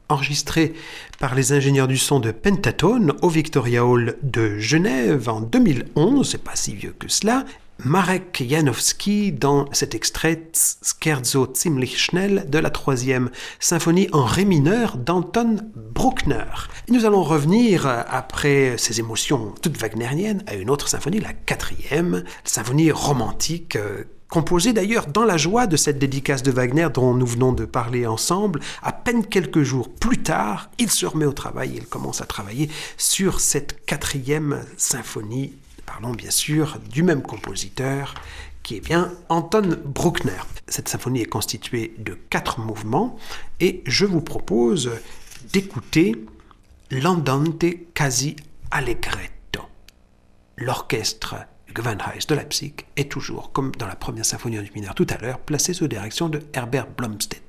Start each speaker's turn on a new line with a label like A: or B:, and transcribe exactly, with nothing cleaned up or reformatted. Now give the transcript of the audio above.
A: enregistré par les ingénieurs du son de Pentatone au Victoria Hall de Genève en deux mille onze, c'est pas si vieux que cela. Marek Janowski dans cet extrait Scherzo ziemlich schnell de la troisième symphonie en ré mineur d'Anton Bruckner. Et nous allons revenir, après ces émotions toutes wagnériennes, à une autre symphonie, la quatrième, la symphonie romantique, composée d'ailleurs dans la joie de cette dédicace de Wagner dont nous venons de parler ensemble. À peine quelques jours plus tard, il se remet au travail, il commence à travailler sur cette quatrième symphonie. Parlons bien sûr du même compositeur qui est bien Anton Bruckner. Cette symphonie est constituée de quatre mouvements et je vous propose d'écouter l'Andante quasi allegretto. L'orchestre Gewandhaus de Leipzig est toujours, comme dans la première symphonie en mineur tout à l'heure, placé sous direction de Herbert Blomstedt.